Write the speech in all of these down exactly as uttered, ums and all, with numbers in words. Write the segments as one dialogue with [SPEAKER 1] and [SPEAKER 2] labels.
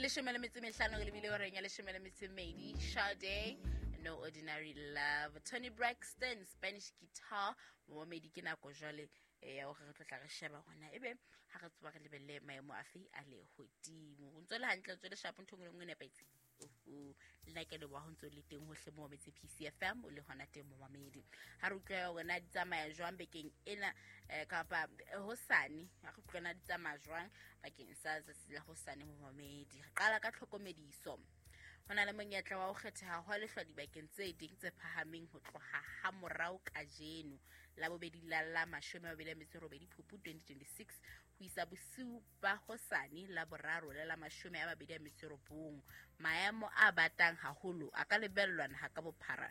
[SPEAKER 1] leshome le metso e mehlano re lebile horeng ya leshome le metso e mmedi. Sade, No Ordinary Love. Tony Braxton, Spanish guitar. Momedi ke nako jwale ya o re tla re sheba hona ebe ha re tsoba re lebelle maemo afi a le hodimo. O ntse le hantle tswe le shapo nthong le ngwe nepetse. O la ke le wa ho ntse le teng hohle mo metse P C F M o le hona teng mo mamedi. Ha re utlwa hore di tsamaya jwang bekeng ena kapa hosane ha re utlwa di tsamaya jwang bakeng sa se la hosane mo mamedi. Re qala ka tlhokomediso. Hona le monyetla wa ho kgetheha ho lehlwa dibakeng tse ding tse phahameng ho tloha ha morao ka jeno la bobedi la la mashome a mabedi a metso e robedi Phupu twenty twenty-six ho isa bosiu ba hosane la boraro le la mashome a mabedi a metso e robong. Maemo a batang haholo a ka lebellwa naha ka bophara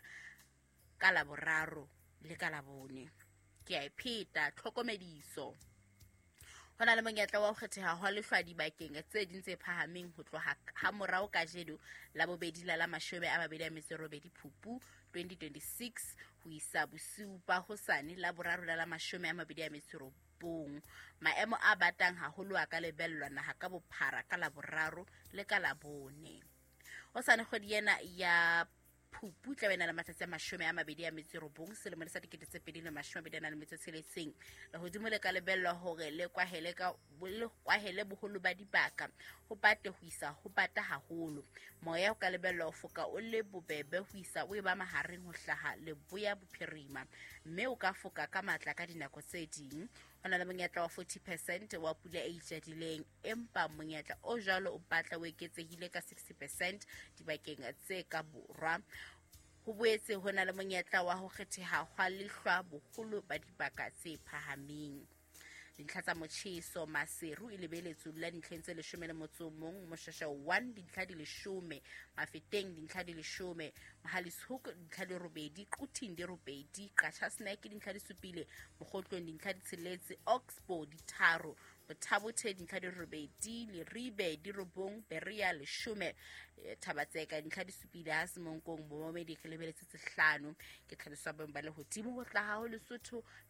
[SPEAKER 1] ka la boraro le ka la bone. Ke a ipheta tlhokomediso. Hona le monyetla wa ho kgetheha ho lehlwa dibakeng tse ding tse phahameng ho tloha ha morao ka jeno la bobedi la la mashome a mabedi a metso e robedi Phupu twenty twenty-six ho isa bosiu ba hosane la boraro la la mashome a mabedi a metso e robong. Maemo a batang haholo a ka lebellwa naha ka bophara ka la boraro le ka la bone. Hosane kgwedi ena ya Phupu tla bena le matsatsi a mashome a mabedi a metso e robong selemo le sa dikete tse pedi le mashome a mabedi a metso e tsheletseng. Le hodimo le ka lebellwa hore le kwahele ka le kwahele boholo ba dibaka ho pate ho isa ho pata haholo. Moya o ka lebellwa ho foka o le bobebe ho isa o e ba mahareng ho hlaha le boya bophirima, mme o ka foka ka matla ka dinako tse ding. Hona le monyetla wa forty percent wa pula e itjadileng, empa monyetla o jalo o batla o eketsehile ka sixty percent dibakeng tse ka borwa. Ho boetse hona le monyetla wa ho kgetheha hwa lehlwa boholo ba dibaka tse phahameng. Dintlha tsa motjheso Maseru e lebeletswe la dintlheng tse leshome le motso mong, Moshasha one dintlha di leshome, Mafeteng dintlha di leshome, Mahalishoek dintlha di robedi, Quting di robedi, Qacha Snack dintlha di supile, Mokgotlong dintlha di tsheletse, Oxbow di tharo, Bothabothe dintlha di robedi, Leribe di robong, Beria leshome, Thabatseka dintlha di supile, Hasemonkong Bomamedi ke lebeletse tse hlano. Ke tlhalosa ba le hodimo ho tla ha ho Lesotho